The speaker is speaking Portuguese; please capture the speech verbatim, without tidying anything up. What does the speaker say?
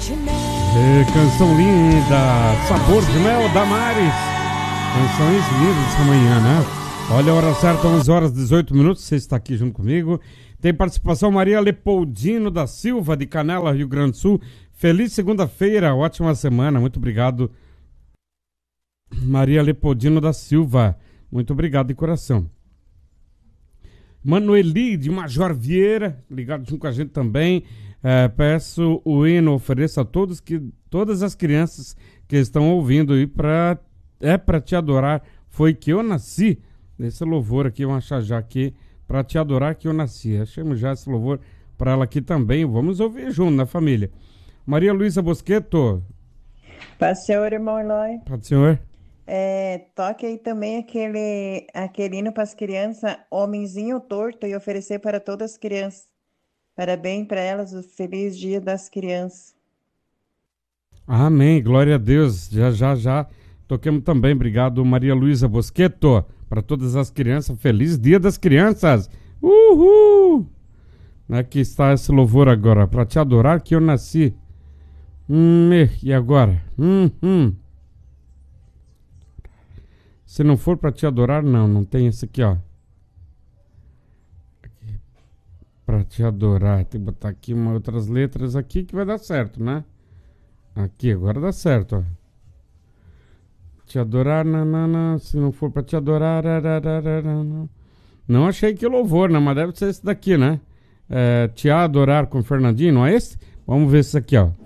É, canção linda, Sabor de Mel, Damares. Canções lindas essa manhã, né? Olha a hora certa, onze horas e dezoito minutos. Você está aqui junto comigo. Tem participação Maria Leopoldino da Silva, de Canela, Rio Grande do Sul. Feliz segunda-feira, ótima semana. Muito obrigado, Maria Leopoldino da Silva. Muito obrigado de coração. Manueli de Major Vieira, ligado junto com a gente também. É, peço o hino, ofereço a todos que, todas as crianças que estão ouvindo aí para é para te adorar, foi que eu nasci. Esse louvor aqui, vamos achar já aqui, para te adorar que eu nasci. Achamos já esse louvor para ela aqui também. Vamos ouvir junto na família. Maria Luísa Bosqueto. Paz do Senhor, irmão Eloy. Paz do Senhor. É, toque aí também aquele, aquele hino para as crianças, Homenzinho Torto, e oferecer para todas as crianças. Parabéns para elas, o feliz dia das crianças. Amém, glória a Deus. Já, já, já toquemos também. Obrigado, Maria Luísa Bosqueto. Para todas as crianças, feliz dia das crianças. Uhul! Aqui está esse louvor agora, para te adorar que eu nasci. Hum, e agora? Hum, hum. Se não for para te adorar, não, não tem esse aqui, ó. Para te adorar, tem que botar aqui uma outras letras aqui que vai dar certo, né? Aqui, agora dá certo, ó. Te adorar, nanana, se não for para te adorar, ararararara. Não achei que louvor, né? Mas deve ser esse daqui, né? É, te adorar com Fernandinho, não é esse? Vamos ver esse aqui, ó.